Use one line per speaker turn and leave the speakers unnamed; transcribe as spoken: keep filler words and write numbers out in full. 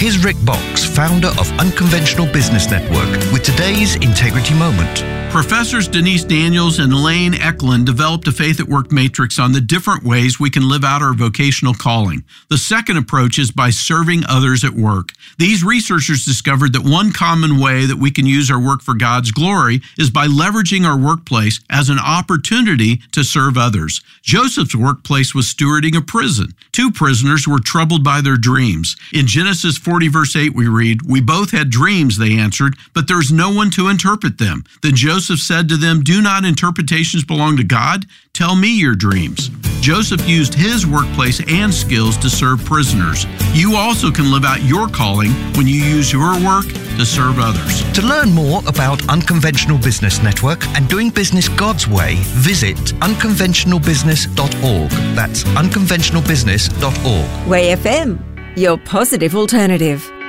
Here's Rick Box, founder of Unconventional Business Network, with today's Integrity Moment.
Professors Denise Daniels and Elaine Eklund developed a Faith at Work matrix on the different ways we can live out our vocational calling. The second approach is by serving others at work. These researchers discovered that one common way that we can use our work for God's glory is by leveraging our workplace as an opportunity to serve others. Joseph's workplace was stewarding a prison. Two prisoners were troubled by their dreams. In Genesis forty verse eight we read, "We both had dreams," they answered, "but there is no one to interpret them." Then Joseph said to them, "Do not interpretations belong to God? Tell me your dreams." Joseph used his workplace and skills to serve prisoners. You also can live out your calling when you use your work to serve others.
To learn more about Unconventional Business Network and doing business God's way, visit unconventional business dot org. That's unconventional business dot org.
Way F M, your positive alternative.